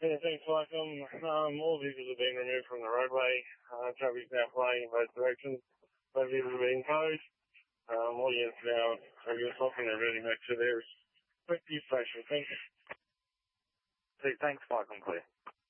Yeah, thanks, Malcolm. All vehicles have been removed from the roadway. Traffic is now flowing in both directions. Both vehicles are being towed. All units now are just stopping and ready back to their respective station. Thanks. Thanks, Malcolm. Clear.